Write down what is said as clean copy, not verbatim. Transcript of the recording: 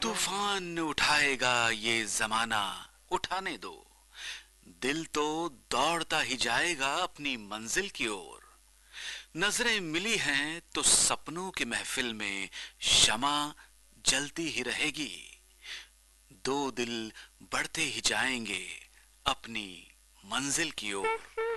तूफान उठाएगा ये जमाना, उठाने दो। दिल तो दौड़ता ही जाएगा अपनी मंजिल की ओर। नजरें मिली हैं तो सपनों की महफिल में शमा जलती ही रहेगी। दो दिल बढ़ते ही जाएंगे अपनी मंजिल की ओर।